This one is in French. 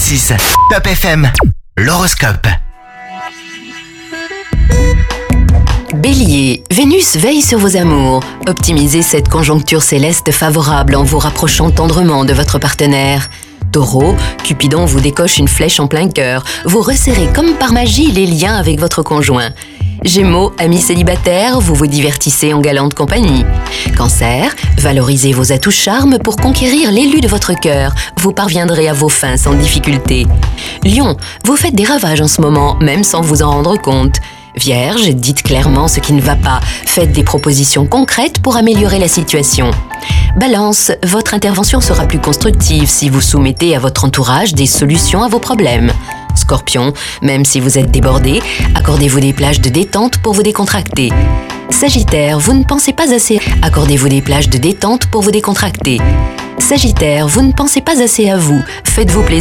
106.6. Top FM. L'horoscope. Bélier, Vénus veille sur vos amours. Optimisez cette conjoncture céleste favorable en vous rapprochant tendrement de votre partenaire. Taureau, Cupidon vous décoche une flèche en plein cœur. Vous resserrez comme par magie les liens avec votre conjoint. Gémeaux, amis célibataires, vous vous divertissez en galante compagnie. Cancer, valorisez vos atouts charme pour conquérir l'élu de votre cœur. Vous parviendrez à vos fins sans difficulté. Lion, vous faites des ravages en ce moment, même sans vous en rendre compte. Vierge, dites clairement ce qui ne va pas. Faites des propositions concrètes pour améliorer la situation. Balance, votre intervention sera plus constructive si vous soumettez à votre entourage des solutions à vos problèmes. Scorpion, même si vous êtes débordé, accordez-vous des plages de détente pour vous décontracter. Sagittaire, vous ne pensez pas assez. Accordez-vous des plages de détente pour vous décontracter. Sagittaire, vous ne pensez pas assez à vous. Faites-vous plaisir.